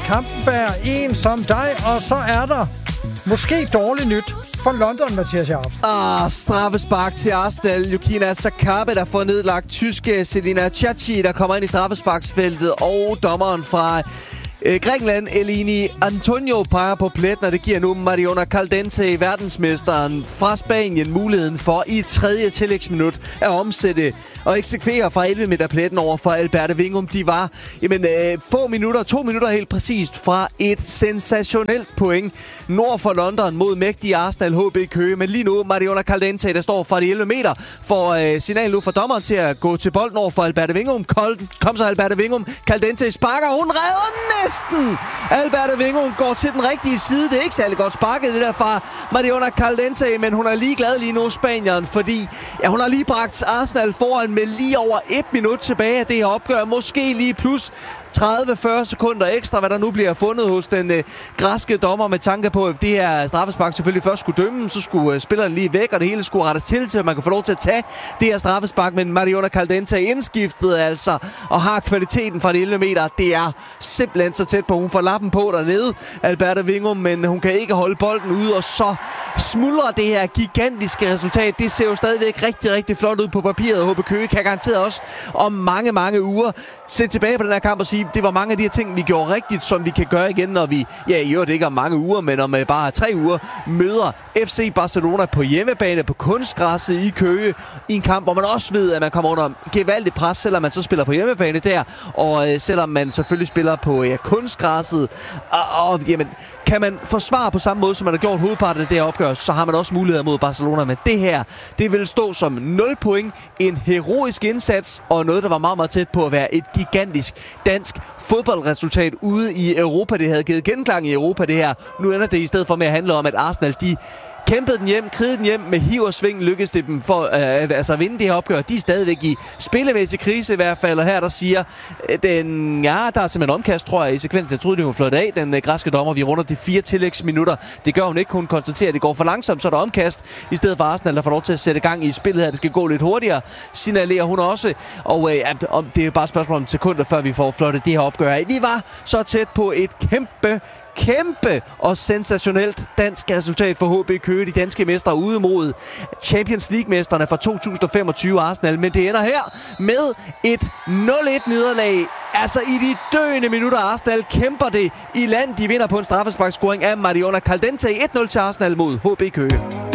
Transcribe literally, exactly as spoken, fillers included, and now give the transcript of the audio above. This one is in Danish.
Kampenberg, en som dig, og så er der måske dårligt nyt for London, Mathias Jacobsen. Ah, straffespark til Arsenal. Yukina Sakabe, der får nedlagt tyske Selina Chachi, der kommer ind i straffesparksfeltet, og dommeren fra Øh, Grækenland, Eleni Antonio, peger på pletten, og det giver nu Mariona Caldente, verdensmesteren fra Spanien, muligheden for i tredje tillægsminut at omsætte og eksekvere fra elleve meter pletten over for Alberte Wingum. De var jamen, øh, få minutter, to minutter helt præcist fra et sensationelt point nord for London mod mægtige Arsenal H B Køge. Men lige nu, Mariona Caldente, der står fra de elleve meter, får øh, signal nu fra dommeren til at gå til bolden over for Alberte Wingum. Kom så Alberte Wingum. Caldente sparker, hun redder den næsten! Alberte Wingum går til den rigtige side. Det er ikke særlig godt sparket, det der fra Mariona Caldente, men hun er lige glad lige nu, Spanieren, fordi ja, hun har lige bragt Arsenal foran med lige over et minut tilbage af det her opgør. Måske lige plus tredive til fyrre sekunder ekstra, hvad der nu bliver fundet hos den øh, græske dommer, med tanke på, at det her straffespark selvfølgelig først skulle dømme, så skulle øh, spilleren lige væk, og det hele skulle rettes til, til at man kan få lov til at tage det her straffespark. Men Mariona Caldente indskiftet altså, og har kvaliteten fra de elleve meter. Det er simpelthen så tæt på. Hun får lappen på dernede, Alberte Wingum, men hun kan ikke holde bolden ude, og så smuldrer det her gigantiske resultat. Det ser jo stadigvæk rigtig, rigtig flot ud på papiret. H B Køge kan garanteret også om mange, mange uger se tilbage på den her kamp og sige, det var mange af de her ting, vi gjorde rigtigt, som vi kan gøre igen, når vi, ja, i øvrigt ikke om mange uger, men om uh, bare tre uger, møder F C Barcelona på hjemmebane på kunstgræsset i Køge, i en kamp, hvor man også ved, at man kommer under gevaldigt pres, selvom man så spiller på hjemmebane der, og uh, selvom man selvfølgelig spiller på uh, kunstgræsset, og, og jamen, kan man forsvare på samme måde, som man har gjort hovedparten af det her opgør, så har man også muligheder mod Barcelona. Men det her, det vil stå som nul point, en heroisk indsats, og noget, der var meget, meget tæt på at være et gigantisk dansk fodboldresultat ude i Europa. Det havde givet genklang i Europa, det her. Nu ender det i stedet for med at handle om, at Arsenal, de kæmpede den hjem, krigede den hjem med hiv og sving, lykkedes det dem for øh, altså at vinde det her opgør. De er stadigvæk i spillemæssig krise i hvert fald, og her der siger den, ja, der er simpelthen omkast, tror jeg, i sekvensen. Jeg troede, det var flot af, den øh, græske dommer. Vi runder de fire tillægsminutter. Det gør hun ikke. Hun konstaterer, at det går for langsomt, så er der omkast. I stedet for Arsenal, der får lov til at sætte gang i spillet her. Det skal gå lidt hurtigere, signalerer hun også. Og øh, om, det er bare et spørgsmål om sekunder, før vi får flottet det her opgør af. Vi var så tæt på et kæmpe Kæmpe og sensationelt dansk resultat for H B Køge, de danske mestre ude mod Champions League-mesterne fra to tusind og femogtyve Arsenal. Men det ender her med et nul et nederlag. Altså i de døende minutter, Arsenal kæmper det i land. De vinder på en straffesparkscoring af Mariona Caldente. et nul til Arsenal mod H B Køge.